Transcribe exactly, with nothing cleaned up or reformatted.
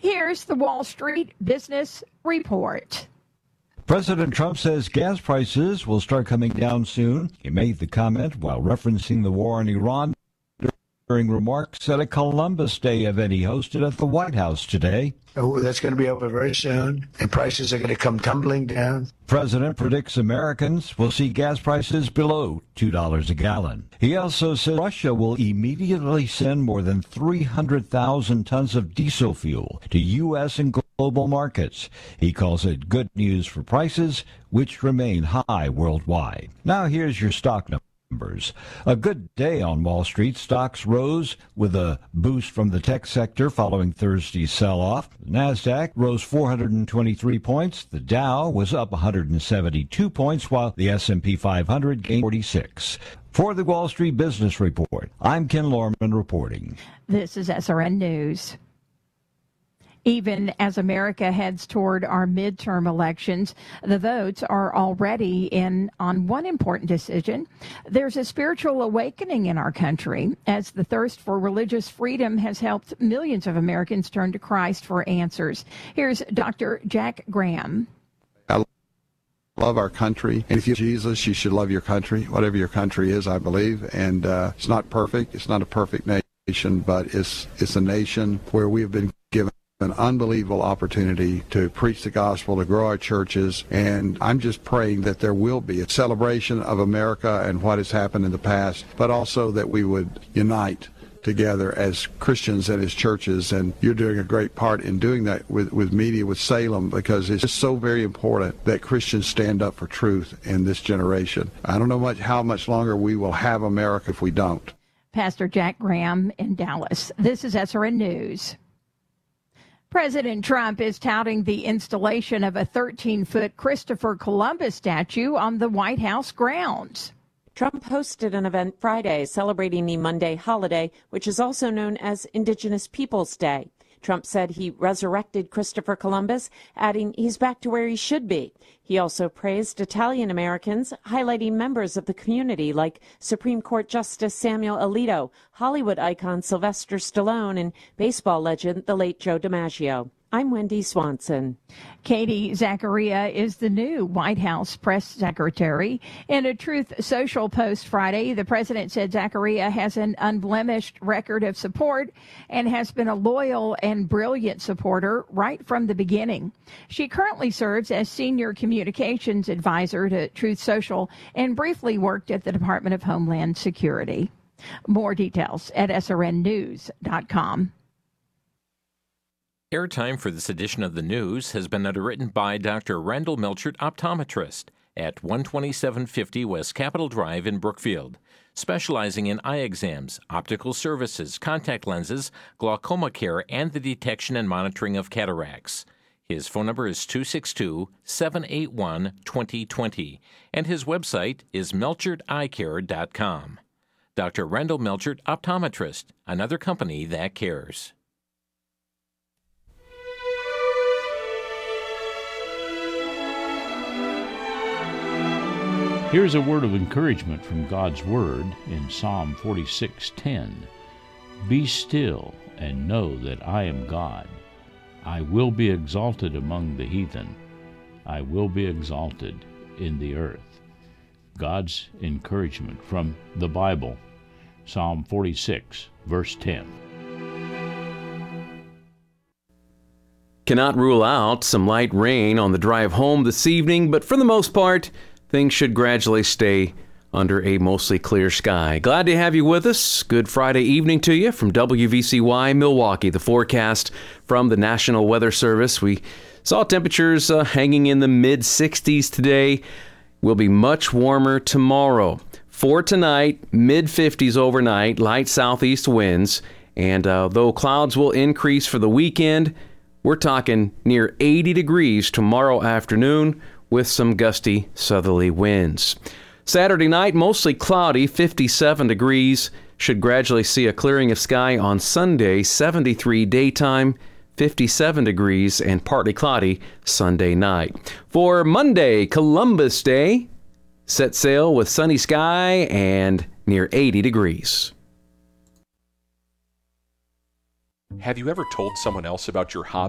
Here's the Wall Street Business Report. President Trump says gas prices will start coming down soon. He made the comment while referencing the war in Iran during remarks at a Columbus Day event he hosted at the White House today. Oh, that's going to be over very soon, and prices are going to come tumbling down. President predicts Americans will see gas prices below two dollars a gallon. He also says Russia will immediately send more than three hundred thousand tons of diesel fuel to U S and global markets. He calls it good news for prices, which remain high worldwide. Now here's your stock number. Numbers. A good day on Wall Street. Stocks rose with a boost from the tech sector following Thursday's sell-off. The NASDAQ rose four hundred twenty-three points. The Dow was up one hundred seventy-two points, while the S and P five hundred gained forty-six. For the Wall Street Business Report, I'm Ken Lorman reporting. This is S R N News. Even as America heads toward our midterm elections, the votes are already in on one important decision. There's a spiritual awakening in our country as the thirst for religious freedom has helped millions of Americans turn to Christ for answers. Here's Doctor Jack Graham. I love our country, and if you love Jesus, you should love your country, whatever your country is, I believe. And uh, it's not perfect. It's not a perfect nation, but it's it's a nation where we have been given an unbelievable opportunity to preach the gospel, to grow our churches, and I'm just praying that there will be a celebration of America and what has happened in the past, but also that we would unite together as Christians and as churches, and you're doing a great part in doing that with, with media, with Salem, because it's just so very important that Christians stand up for truth in this generation. I don't know much how much longer we will have America if we don't. Pastor Jack Graham in Dallas. This is S R N News. President Trump is touting the installation of a thirteen-foot Christopher Columbus statue on the White House grounds. Trump hosted an event Friday celebrating the Monday holiday, which is also known as Indigenous Peoples Day. Trump said he resurrected Christopher Columbus, adding he's back to where he should be. He also praised Italian Americans, highlighting members of the community like Supreme Court Justice Samuel Alito, Hollywood icon Sylvester Stallone, and baseball legend the late Joe DiMaggio. I'm Wendy Swanson. Katie Zachariah is the new White House press secretary. In a Truth Social post Friday, the president said Zachariah has an unblemished record of support and has been a loyal and brilliant supporter right from the beginning. She currently serves as senior communications advisor to Truth Social and briefly worked at the Department of Homeland Security. More details at S R N news dot com. Airtime for this edition of the news has been underwritten by Doctor Randall Melchert, optometrist, at one twenty-seven fifty West Capitol Drive in Brookfield, specializing in eye exams, optical services, contact lenses, glaucoma care, and the detection and monitoring of cataracts. His phone number is two six two, seven eight one, two zero two zero, and his website is melchert eye care dot com. Doctor Randall Melchert, optometrist, another company that cares. Here's a word of encouragement from God's Word in Psalm forty-six ten. Be still and know that I am God. I will be exalted among the heathen. I will be exalted in the earth. God's encouragement from the Bible, Psalm forty-six, verse ten. Cannot rule out some light rain on the drive home this evening, but for the most part, things should gradually stay under a mostly clear sky. Glad to have you with us. Good Friday evening to you from W V C Y Milwaukee. The forecast from the National Weather Service. We saw temperatures uh, hanging in the mid sixties today. Will be much warmer tomorrow. For tonight, mid fifties overnight, light southeast winds. And uh, though clouds will increase for the weekend, we're talking near eighty degrees tomorrow afternoon, with some gusty southerly winds. Saturday night, mostly cloudy, fifty-seven degrees. Should gradually see a clearing of sky on Sunday, seventy-three daytime, fifty-seven degrees, and partly cloudy Sunday night. For Monday, Columbus Day, set sail with sunny sky and near eighty degrees. Have you ever told someone else about your hobby?